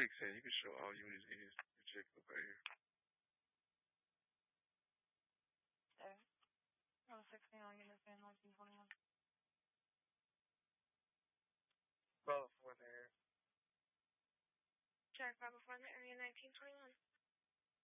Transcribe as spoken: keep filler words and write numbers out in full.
sixteen. You can show all units in his checkbook right here. Okay. Oh, sixteen on units in nineteen twenty-one. Well, before there. Check right before the area nineteen twenty-one.